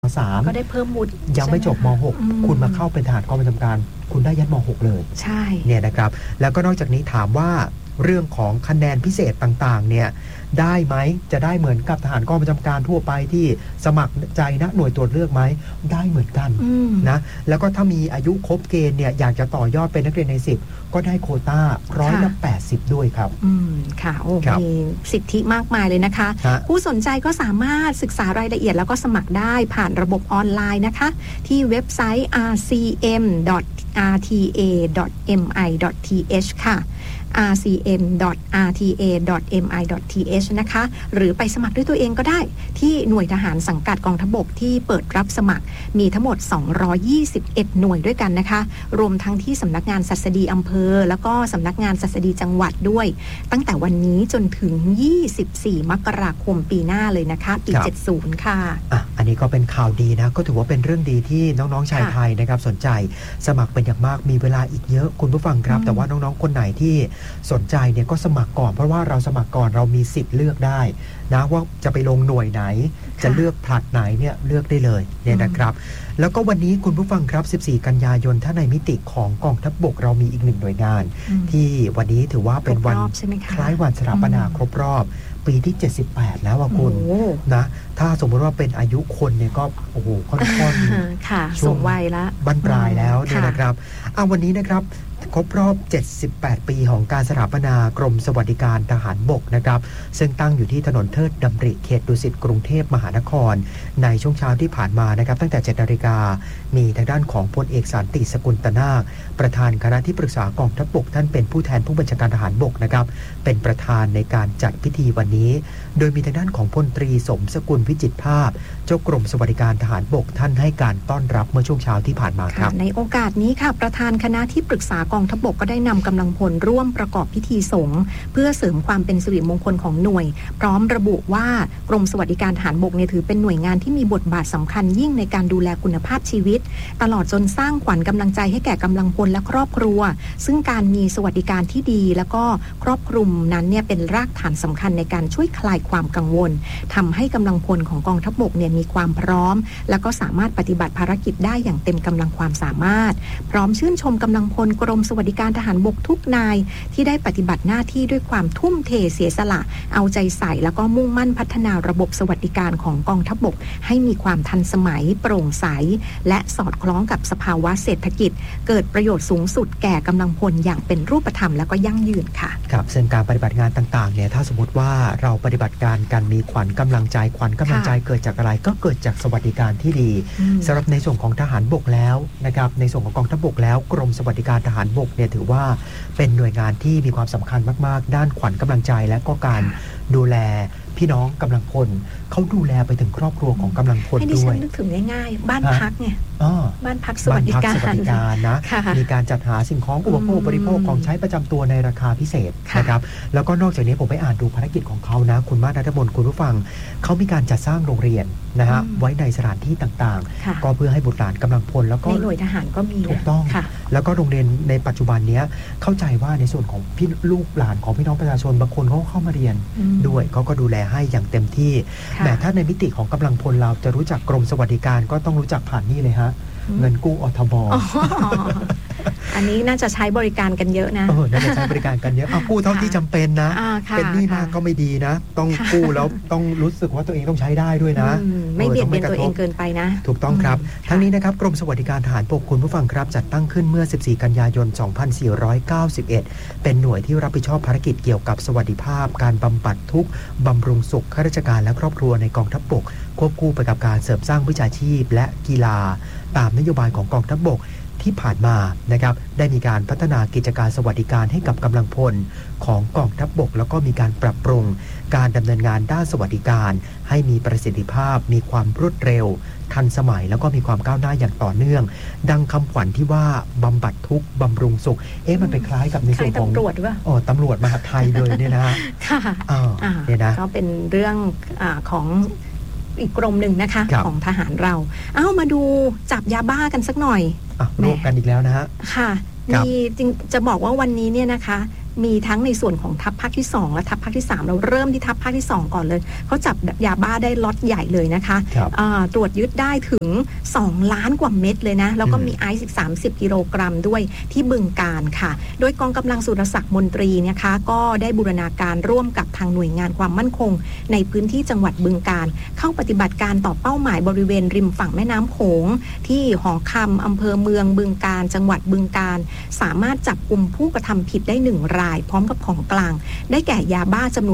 .3 ก็ได้เพิ่มวุฒิยังไม่จบม.6 คุณมาเข้าเป็นทหารกองประจำการคุณได้ยันม.6 เลยใช่เนี่ยนะครับแล้วก็นอกจากนี้ถามว่าเรื่องของคะแนนพิเศษต่างๆเนี่ยได้ไหมจะได้เหมือนกับทหารกองประจำการทั่วไปที่สมัครใจนะหน่วยตรวจเลือกไหมได้เหมือนกันนะแล้วก็ถ้ามีอายุครบเกณฑ์เนี่ยอยากจะต่อยอดเป็นนักเรียนใน10ก็ได้โควต้า180ด้วยครับค่ะโอ้มีสิทธิมากมายเลยนะคะผู้สนใจก็สามารถศึกษารายละเอียดแล้วก็สมัครได้ผ่านระบบออนไลน์นะคะที่เว็บไซต์ rcm.rta.mi.th ค่ะrcm.rta.mi.th นะคะหรือไปสมัครด้วยตัวเองก็ได้ที่หน่วยทหารสังกัดกองทัพบกที่เปิดรับสมัครมีทั้งหมด221หน่วยด้วยกันนะคะรวมทั้งที่สำนักงานศัสดีอำเภอแล้วก็สำนักงานศัสดีจังหวัดด้วยตั้งแต่วันนี้จนถึง24มกราคมปีหน้าเลยนะคะปี70ค่ะอันนี้ก็เป็นข่าวดีนะก็ถือว่าเป็นเรื่องดีที่น้องๆชายไทยนะครับสนใจสมัครเป็นอย่างมากมีเวลาอีกเยอะคุณผู้ฟังครับแต่ว่าน้องๆคนไหนที่สนใจเนี่ยก็สมัครก่อนเพราะว่าเราสมัครก่อนเรามีสิทธิ์เลือกได้นะว่าจะไปลงหน่วยไหนจะเลือกผลัดไหนเนี่ยเลือกได้เลยเนี่ยนะครับแล้วก็วันนี้คุณผู้ฟังครับ14กันยายนถ้าในมิติของกองทัพบกเรามีอีกหนึ่งหน่วยงานที่วันนี้ถือว่าเป็นวันคล้ายวันสถาปนาครบรอบปีที่78แล้วคุณนะถ้าสมมติว่าเป็นอายุคนเนี่ยก็โอ้โหค่อนๆสูงวัยแล้วบั้นปลายแล้วเนี่ยนะครับวันนี้นะครับครบรอบ78ปีของการสถาปนากรมสวัสดิการทหารบกนะครับซึ่งตั้งอยู่ที่ถนนเทิดดำริเขตดุสิตกรุงเทพมหานครในช่วงเช้าที่ผ่านมานะครับตั้งแต่ 7:00 น.มีทางด้านของพลเอกสันติสกุลตนาคประธานคณะที่ปรึกษากองทัพบกท่านเป็นผู้แทนผู้บัญชาการทหารบกนะครับเป็นประธานในการจัดพิธีวันนี้โดยมีทางด้านของพลตรีสมสกุลวิจิตรภาพเจ้ากรมสวัสดิการทหารบกท่านให้การต้อนรับเมื่อช่วงเช้าที่ผ่านมาครับในโอกาสนี้ค่ะประธานคณะที่ปรึกษากองทัพบกก็ได้นำกำลังพลร่วมประกอบพิธีสงฆ์เพื่อเสริมความเป็นสิริมงคลของหน่วยพร้อมระบุว่ากรมสวัสดิการทหารบกเนี่ยถือเป็นหน่วยงานที่มีบทบาทสำคัญยิ่งในการดูแลคุณภาพชีวิตตลอดจนสร้างขวัญกำลังใจให้แก่กำลังพลและครอบครัวซึ่งการมีสวัสดิการที่ดีแล้วก็ครอบคลุมนั้นเนี่ยเป็นรากฐานสำคัญในการช่วยคลายความกังวลทำให้กำลังพลของกองทัพบกเนี่ยมีความพร้อมแล้วก็สามารถปฏิบัติภารกิจได้อย่างเต็มกำลังความสามารถพร้อมชื่นชมกำลังพลกรมสวัสดิการทหารบกทุกนายที่ได้ปฏิบัติหน้าที่ด้วยความทุ่มเทเสียสละเอาใจใส่แล้วก็มุ่งมั่นพัฒนาระบบสวัสดิการของกองทัพบกให้มีความทันสมัยโปร่งใสและสอดคล้องกับสภาวะเศรษฐกิจเกิดประโยชน์สูงสุดแก่กำลังพลอย่างเป็นรูปธรรมและก็ยั่งยืนค่ะครับซึ่งการปฏิบัติงานต่างๆเนี่ยถ้าสมมติว่าเราปฏิบัติการกันมีขวัญกำลังใจเกิดจากอะไรก็เกิดจากสวัสดิการที่ดีสำหรับในส่วนของทหารบกแล้วนะครับในส่วนของกองทัพบกแล้วกรมสวัสดิการทหารบกเนี่ยถือว่าเป็นหน่วยงานที่มีความสำคัญมากๆด้านขวัญกำลังใจและก็การดูแลพี่น้องกำลังพลเขาดูแลไปถึงครอบครัวของกำลังพลด้วยให้ดิฉันนึกถึงง่ายๆบ้านพักเนี่ยบ้านพักสวัสดิการนะมีการจัดหาสิ่งของอุปโภคบริโภคของใช้ประจำตัวในราคาพิเศษนะครับแล้วก็นอกจากนี้ผมไปอ่านดูภารกิจของเขานะคุณมาศ ณัฐมนคุณผู้ฟังเขามีการจัดสร้างโรงเรียนนะฮะไว้ในสถานที่ต่างๆก็เพื่อให้บุตรหลานกำลังพลแล้วก็ในหน่วยทหารก็มีถูกต้องแล้วก็โรงเรียนในปัจจุบันนี้เข้าใจว่าในส่วนของพี่ลูกหลานของพี่น้องประชาชนบางคนเขาเข้ามาเรียนด้วยเขาก็ดูแลให้อย่างเต็มที่แต่ถ้าในมิติของกำลังพลเราจะรู้จักกรมสวัสดิการก็ต้องรู้จักผ่านนี่เลยฮะเงินกู้อทบ. อันนี้น่าจะใช้บริการกันเยอะนะน่าจะใช้บริการกันเยอะกู้เท่าที่จำเป็นนะเป็นหนี้มากก็ไม่ดีนะต้องกู้แล้วต้องรู้สึกว่าตัวเองต้องใช้ได้ด้วยนะไม่เบียดเบียนตัวเองเกินไปนะถูกต้องครับทั้งนี้นะครับกรมสวัสดิการทหารบกคุณผู้ฟังครับจัดตั้งขึ้นเมื่อ14กันยายน2491เป็นหน่วยที่รับผิดชอบภารกิจเกี่ยวกับสวัสดิภาพการบำบัดทุกข์บำรุงสุขข้าราชการและครอบครัวในกองทัพบกควบคู่ไปกับการเสริมสร้างวิชาชีพและกีฬาตามนโยบายของกองทัพบกที่ผ่านมานะครับได้มีการพัฒนากิจการสวัสดิการให้กับกำลังพลของกองทัพบกแล้วก็มีการปรับปรุงการดำเนินงานด้านสวัสดิการให้มีประสิทธิภาพมีความรวดเร็วทันสมัยแล้วก็มีความก้าวหน้าอย่างต่อเนื่องดังคำขวัญที่ว่าบำบัดทุกข์บำรุงสุขมันไปคล้ายกับในส่วนของตำรวจว่ะตำรวจมหาดไทยเลยเนี่ยนะค่ะเนี่ยนะก็เป็นเรื่องของอีกกรมหนึ่งนะคะของทหารเรามาดูจับยาบ้ากันสักหน่อยโรคกันอีกแล้วนะฮะค่ะมีจริงจะบอกว่าวันนี้เนี่ยนะคะมีทั้งในส่วนของทัพภาคที่2และทัพภาคที่3เราเริ่มที่ทัพภาคที่2ก่อนเลยเขาจับยาบ้าได้ล็อตใหญ่เลยนะคะตรวจยึดได้ถึง2 ล้านกว่าเม็ดเลยนะแล้วก็มีไอซ์อีก30 กิโลกรัมด้วยที่บึงกาฬค่ะโดยกองกำลังสุรศักดิ์มนตรีนะคะก็ได้บูรณาการร่วมกับทางหน่วยงานความมั่นคงในพื้นที่จังหวัดบึงกาฬเข้าปฏิบัติการต่อเป้าหมายบริเวณริมฝั่งแม่น้ำโขงที่หอคำอำเภอเมืองบึงกาฬจังหวัดบึงกาฬสามารถจับกุมผู้กระทำผิดได้1 รายพร้อมกับของกลางได้แก่ยาบ้าจำนวน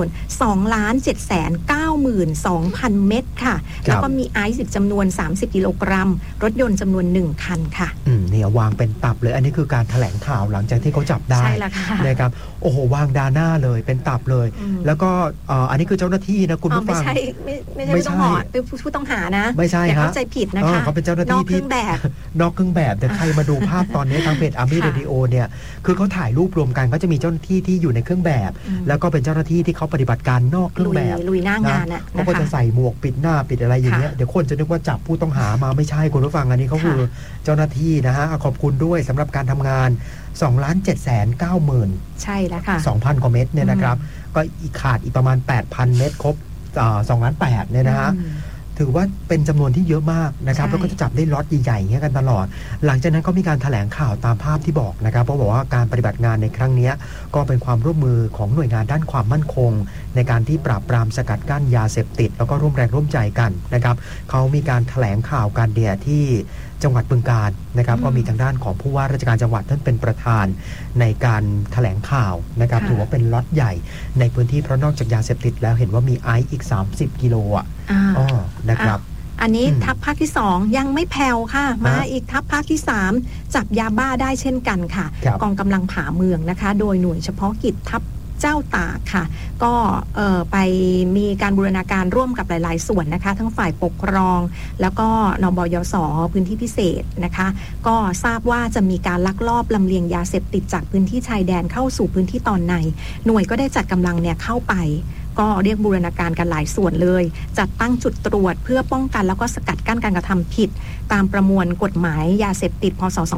2,792,000 เม็ดค่ะแล้วก็มีไอซ์จำนวน30 กิโลกรัมรถยนต์จำนวน1 คันค่ะเนี่ยวางเป็นตับเลยอันนี้คือการแถลงข่าวหลังจากที่เขาจับได้นะครับโอ้โหวางดาหน้าเลยเป็นตับเลยแล้วก็อันนี้คือเจ้าหน้าที่นะคุณผู้ฟังไม่ใช่เป็นผู้ต้องหานะไม่ใช่เข้าใจผิดนะคะเขาเป็นเจ้าหน้าที่ที่นอกเครื่องแบบแต่ใครมาดูภาพตอนนี้ทางเพจ Army Radio เนี่ยคือเขาถ่ายรูปรวมกันก็จะมีเจ้าหน้าที่ที่อยู่ในเครื่องแบบแล้วก็เป็นเจ้าหน้าที่ที่เขาปฏิบัติการนอกเครื่องแบบลุยหน้างานนะเขาก็จะใส่หมวกปิดหน้าปิดอะไรอย่างเงี้ยเดี๋ยวคนจะนึกว่าจับผู้ต้องหามาไม่ใช่คุณผู้ฟังอันนี้เขาคือเจ้าหน้าที่นะฮะขอบคุณด้วยสำหรับการทำงาน 2,790,000 ใช่แล้วค่ะ 2,000 กว่าเม็ดเนี่ยนะครับก็อีกขาดอีกประมาณ 8,000 เม็ดครบ2,800,000เนี่ยนะฮะถือว่าเป็นจำนวนที่เยอะมากนะครับแล้วก็จะจับได้ล็อตใหญ่ๆเงี้ยกันตลอดหลังจากนั้นก็มีการแถลงข่าวตามภาพที่บอกนะครับเพราะบอกว่าการปฏิบัติงานในครั้งนี้ก็เป็นความร่วมมือของหน่วยงานด้านความมั่นคงในการที่ปราบปรามสกัดกั้นยาเสพติดแล้วก็ร่วมแรงร่วมใจกันนะครับเขามีการแถลงข่าวการเดียที่จังหวัดบึงกาฬนะครับก็มีทางด้านของผู้ว่าราชการจังหวัดท่านเป็นประธานในการแถลงข่าวนะครับถือว่าเป็นล็อตใหญ่ในพื้นที่เพราะนอกจากยาเสพติดแล้วเห็นว่ามีไอซ์อีก30 กิโลนะครับอันนี้ทัพภาคที่2ยังไม่แผ่วค่ะมาอีกทัพภาคที่3จับยาบ้าได้เช่นกันค่ะกองกำลังผาเมืองนะคะโดยหน่วยเฉพาะกิจทัพเจ้าตากค่ะก็ไปมีการบูรณาการร่วมกับหลายๆส่วนนะคะทั้งฝ่ายปกครองแล้วก็นบยส.พื้นที่พิเศษนะคะก็ทราบว่าจะมีการลักลอบลำเลียงยาเสพติดจากพื้นที่ชายแดนเข้าสู่พื้นที่ตอนในหน่วยก็ได้จัดกำลังเนี่ยเข้าไปก็เรียกบูรณาการกันหลายส่วนเลยจัดตั้งจุดตรวจเพื่อป้องกันแล้วก็สกัดกั้นการกระทำผิดตามประมวลกฎหมายยาเสพติดพ.ศ.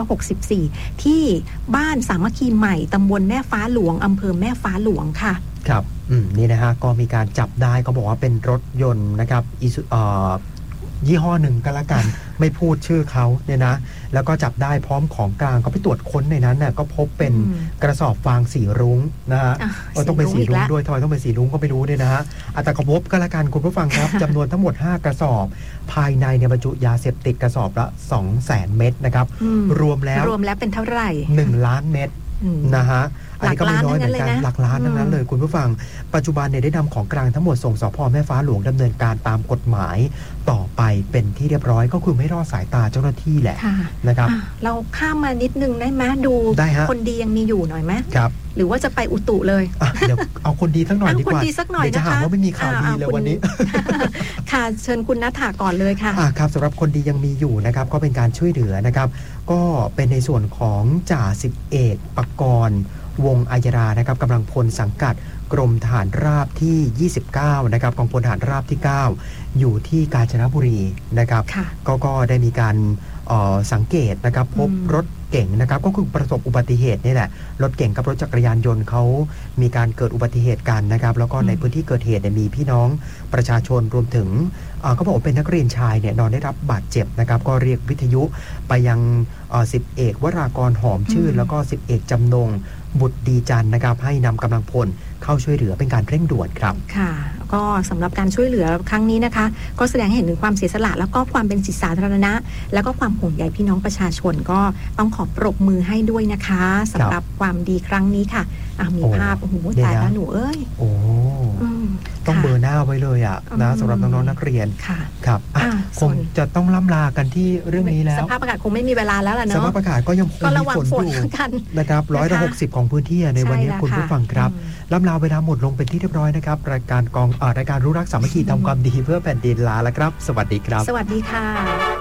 2564ที่บ้านสามัคคีใหม่ตำบลแม่ฟ้าหลวงอำเภอแม่ฟ้าหลวงค่ะครับนี่นะฮะก็มีการจับได้เขาบอกว่าเป็นรถยนต์นะครับยี่ห้อหนึ่งก็แล้วกันไม่พูดชื่อเขาเนี่ยนะแล้วก็จับได้พร้อมของกลางก็ไปตรวจค้นในนั้นเนี่ยก็พบเป็นกระสอบฟางสีรุ้งนะฮะต้องเป็นสีรุ้งด้วยทำไมต้องเป็นสีรุ้งก็ไม่รู้เนี่ยนะฮะแต่ก็พบก็แล้วกันคุณผู้ฟังครับ จำนวนทั้งหมด5 กระสอบภายในเนี่ยบรรจุยาเสพติดกระสอบละ 200,000 เม็ดนะครับรวมแล้วเป็นเท่าไหร่ 1 ล้านเม็ดนะฮะอันนี้ก็ไม่น้อยเหมือนกันหลักล้านทั้งนั้นเลยคุณผู้ฟังปัจจุบันเนี่ยได้นำของกลางทั้งหมดส่งสภ.แม่ฟ้าหลวงดำเนินการตามกฎหมายต่อไปเป็นที่เรียบร้อยก็คือไม่รอดสายตาเจ้าหน้าที่แหละนะครับเราข้ามมานิดนึงได้ไหมดูคนดียังมีอยู่หน่อยไหมครับหรือว่าจะไปอุตุเลยเดี๋ยวเอาคนดีสักหน่อยดีกว่าเดี๋ยวจะหาว่าไม่มีข่าวดีเลยวันนี้ค่ะเชิญคุณณฐาก่อนเลยค่ะครับสำหรับคนดียังมีอยู่นะครับก็เป็นการช่วยเหลือนะครับก็เป็นในส่วนของจ่าสิบเอกปกรณ์วงอัยรานะครับกำลังพลสังกัดกรมทหารราบที่29นะครับกองพลทหารราบที่9อยู่ที่กาญจนบุรีนะครับก็ได้มีการสังเกตนะครับพบรถเก่งนะครับก็คือประสบอุบัติเหตุนี่แหละรถเก่งกับรถจักรยานยนต์เขามีการเกิดอุบัติเหตุกันนะครับแล้วก็ในพื้นที่เกิดเหตุมีพี่น้องประชาชนรวมถึงเขาบอกว่าเป็นนักเรียนชายเนี่ยนอนได้รับบาดเจ็บนะครับก็เรียกวิทยุไปยัง10 เอกวรากรหอมชื่นแล้วก็10 เอกจำนงบุตรดีจันทร์นะครับให้นำกำลังพลเข้าช่วยเหลือเป็นการเร่งด่วนครับค่ะก็สำหรับการช่วยเหลือครั้งนี้นะคะก็แสดงให้เห็นถึงความเสียสละแล้วก็ความเป็นจิตสาธารณะแล้วก็ความห่วงใยพี่น้องประชาชนก็ต้องขอปรบมือให้ด้วยนะคะสำหรับความดีครั้งนี้ค่ะมีภาพโอ้โหตายแล้วหนูเอ้ยต้องเบอร์หน้าไว้เลยนะสำหรับน้องๆนักเรียนครับคงจะต้องล่ำลากันที่เรื่องนี้แล้วสภาพอากาศคงไม่มีเวลาแล้วล่ะเนาะสภาพอากาศก็ยังคงมีฝนอยู่นะครับ160ของพื้นที่ในวันนี้คุณผู้ฟังครับล่ำลาเวลาหมดลงเป็นที่เรียบร้อยนะครับรายการรู้รักสามัคคีทำความดีเพื่อแผ่นดินลาแล้วครับสวัสดีครับสวัสดีค่ะ